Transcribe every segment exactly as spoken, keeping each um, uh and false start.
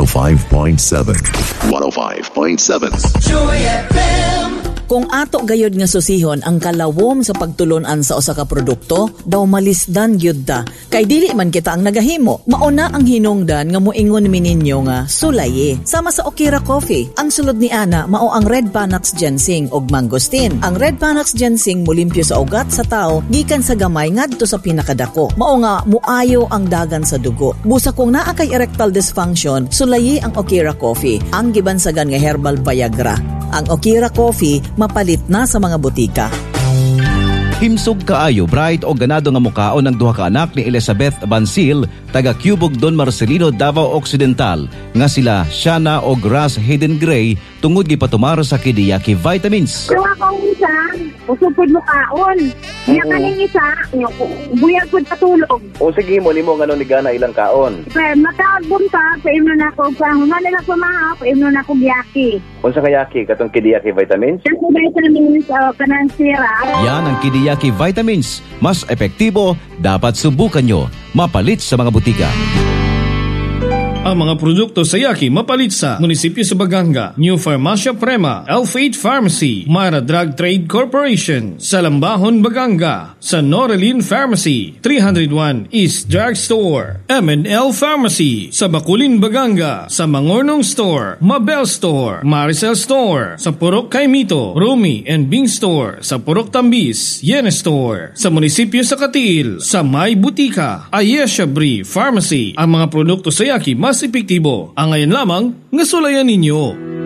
five point seven. one oh five point seven. Joy F M. Kung ato gayod nga susihon ang kalawom sa pagtulunan sa usa ka produkto, daw malisdan gyud ta. Kay dili man kita ang nagahimo. Mauna ang hinungdan nga moingon mi ninyo nga sulaye. Sama sa Okira Coffee, ang sulod ni ana mao ang Red Panax Ginseng ug Mangosteen. Ang Red Panax Ginseng mulimpyo sa ugat sa tao gikan sa gamay ngadto sa pinakadako. Mao nga muayo ang dagan sa dugo. Busa kung naa kay erectile dysfunction, sulaye ang Okira Coffee, ang gibansagan nga herbal Viagra. Ang Okira Coffee mapalit na sa mga butika. Himsog kaayo, bright o ganado nga mukaon ang duha ka anak ni Elizabeth Bansil, taga Cubog Don Marcelino, Davao Occidental, nga sila Shana o Grass Hidden Gray, tungod gipatumara sa Kidiyaki Vitamins. Kung akong isa, usupod mo kaon. Kaya kaning isa, buyag ko patulog. O sige mo, nimo nga ni Gana ilang kaon. Pero matagbon ka, paimno na ako, pahuman nila pumaha, paimno na ako biyaki. Kung sa kayaki, katong Kidiyaki Vitamins? Kasi vitamins, uh, kanang sira. Yan ang Kidiyaki Vitamins. Mas epektibo, dapat subukan nyo. Mapalit sa mga butika. Ang mga produkto sa Yaki mapalit sa Munisipyo sa Baganga, New Farmacia Prema, Elf eight Pharmacy, Mara Drug Trade Corporation, sa Lambahon, Baganga, sa Norelin Pharmacy, three oh one East Drug Store, M and L Pharmacy, sa Bakulin, Baganga, sa Mangornong Store, Mabel Store, Maricel Store, sa Purok Kaimito, Rumi and Bing Store, sa Purok Tambis, Yene Store, sa Munisipyo sa Katiil, sa May Butika, Ayesha Brie Pharmacy. Ang mga produkto sa Yaki mas epektibo. Ang ngayon lamang nga sulayan ninyo.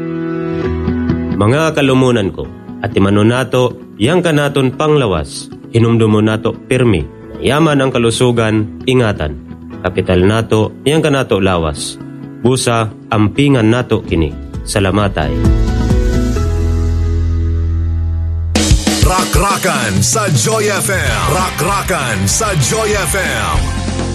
Mga kalumunan ko, at imano nato, yang kanaton panglawas, hinumdumo nato pirmi, yaman ang kalusugan, ingatan. Kapital nato, yang kanato lawas. Busa, ampingan nato kini. Salamatay. Rock-rockan sa Joy F M. Rock-rockan sa Joy F M.